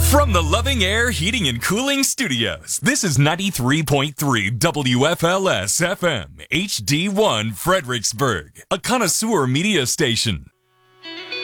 From the Loving Air Heating and Cooling Studios, this is 93.3 WFLS FM HD1 Fredericksburg, a connoisseur media station.